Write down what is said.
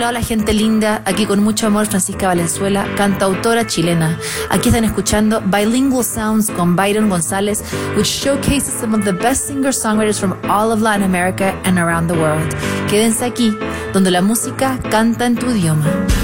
Hola, hola gente linda, aquí con mucho amor Francisca Valenzuela, cantautora chilena. Aquí están escuchando Bilingual Sounds con Byron González, which showcases some of the best singer-songwriters from all of Latin America and around the world. Quédense aquí, donde la música canta en tu idioma.